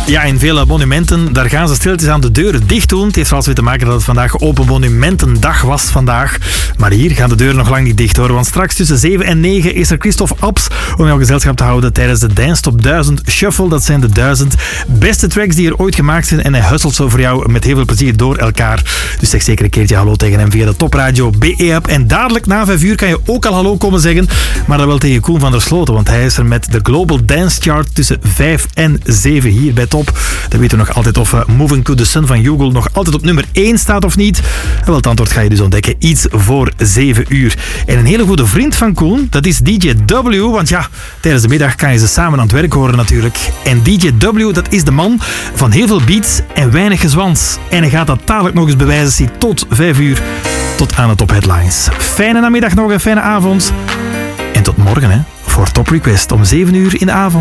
Ja, in vele monumenten, daar gaan ze stilletjes aan de deuren dicht doen. Het heeft zelfs weer te maken dat het vandaag Open Monumentendag was vandaag. Maar hier gaan de deuren nog lang niet dicht hoor. Want straks tussen 7 en 9 is er Christophe Abs om jou gezelschap te houden tijdens de Dance Top 1000 Shuffle. Dat zijn de 1000 beste tracks die er ooit gemaakt zijn. En hij hustelt zo voor jou met heel veel plezier door elkaar. Dus zeg zeker een keertje hallo tegen hem via de Topradio BE-app. En dadelijk na 5 uur kan je ook al hallo komen zeggen. Maar dan wel tegen Koen van der Sloten. Want hij is er met de Global Dance Chart tussen 5 en 7 hier bij Top. Dan weten we nog altijd of Moving to the Sun van Google nog altijd op nummer 1 staat of niet. En wel, het antwoord ga je dus ontdekken iets voor 7 uur. En een hele goede vriend van Koen, dat is DJ W. Want ja, tijdens de middag kan je ze samen aan het werk horen natuurlijk. En DJ W, dat is de man van heel veel beats en weinig gezwans. En hij gaat dat dadelijk nog eens bewijzen, zie tot 5 uur. Tot aan de Top Headlines. Fijne namiddag nog en fijne avond. En tot morgen hè, voor Top Request om 7 uur in de avond.